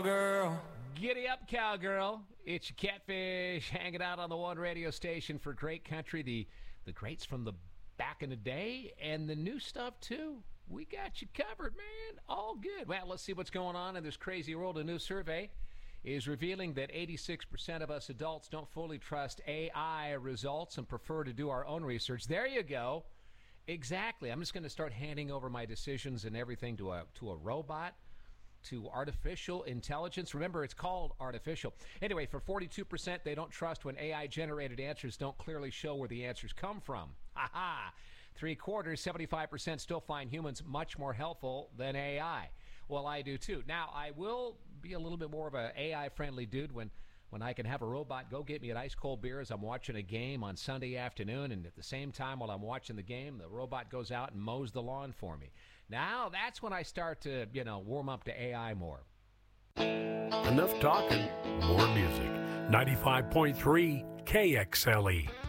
Girl. Giddy up, cowgirl. It's your catfish hanging out on the one radio station for great country, the greats from the back in the day, and the new stuff, too. We got you covered, man. All good. Well, let's see what's going on in this crazy world. A new survey is revealing that 86% of us adults don't fully trust AI results and prefer to do our own research. There you go. Exactly. I'm just going to start handing over my decisions and everything to a robot, to artificial intelligence. Remember, it's called artificial. Anyway, for 42%, they don't trust when AI-generated answers don't clearly show where the answers come from. Ha-ha! 3/4, 75% still find humans much more helpful than AI. Well, I do too. Now, I will be a little bit more of an AI-friendly dude when I can have a robot go get me an ice-cold beer as I'm watching a game on Sunday afternoon, and at the same time while I'm watching the game, the robot goes out and mows the lawn for me. Now, that's when I start to, warm up to AI more. Enough talking, more music. 95.3 KXLE.